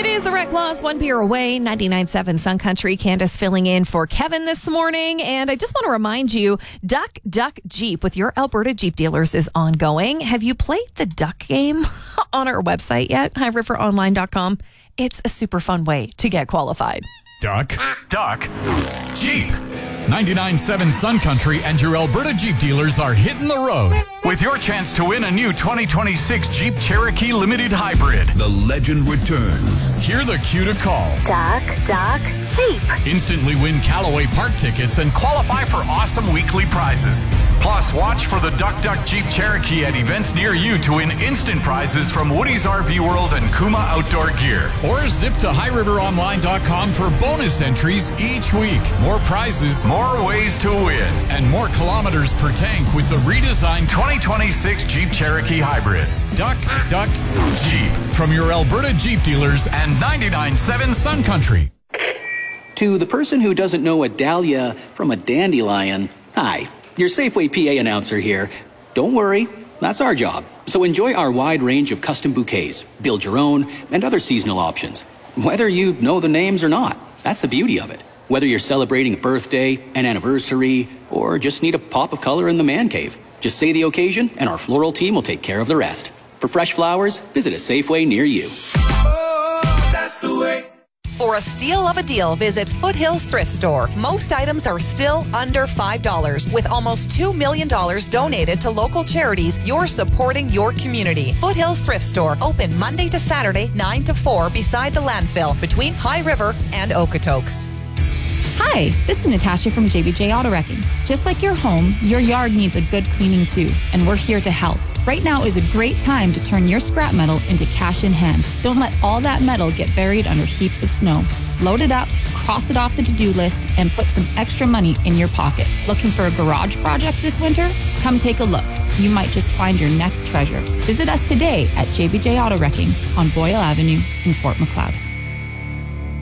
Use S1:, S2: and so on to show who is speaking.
S1: It is the Rec Claus, one beer away, 99.7 Sun Country. Candace filling in for Kevin this morning. And I just want to remind you, Duck Duck Jeep with your Alberta Jeep dealers is ongoing. Have you played the Duck game on our website yet? highriveronline.com. It's a super fun way to get qualified.
S2: Duck Jeep. 99.7 Sun Country and your Alberta Jeep dealers are hitting the road with your chance to win a new 2026 Jeep Cherokee Limited Hybrid.
S3: The legend returns.
S2: Hear the cue to call.
S4: Duck Jeep.
S2: Instantly win Callaway Park tickets and qualify for awesome weekly prizes. Plus, watch for the Duck Jeep Cherokee at events near you to win instant prizes from Woody's RV World and Kuma Outdoor Gear. Or zip to highriveronline.com for bonus entries each week. More prizes, more ways to win, and more kilometers per tank with the redesigned 2026 Jeep Cherokee Hybrid. Duck Jeep. From your Alberta Jeep dealers and 99.7 Sun Country.
S5: To the person who doesn't know a dahlia from a dandelion, hi, your Safeway PA announcer here. Don't worry, that's our job. So enjoy our wide range of custom bouquets, build your own, and other seasonal options. Whether you know the names or not, that's the beauty of it. Whether you're celebrating a birthday, an anniversary, or just need a pop of color in the man cave, just say the occasion and our floral team will take care of the rest. For fresh flowers, visit a Safeway near you.
S3: Oh, that's the way.
S6: For a steal of a deal, visit Foothills Thrift Store. Most items are still under $5. With almost $2 million donated to local charities, you're supporting your community. Foothills Thrift Store, open Monday to Saturday, 9 to 4, beside the landfill, between High River and Okotoks.
S7: Hi, this is Natasha from JBJ Auto Wrecking. Just like your home, your yard needs a good cleaning too, and we're here to help. Right now is a great time to turn your scrap metal into cash in hand. Don't let all that metal get buried under heaps of snow. Load it up, cross it off the to-do list, and put some extra money in your pocket. Looking for a garage project this winter? Come take a look. You might just find your next treasure. Visit us today at JBJ Auto Wrecking on Boyle Avenue in Fort Macleod.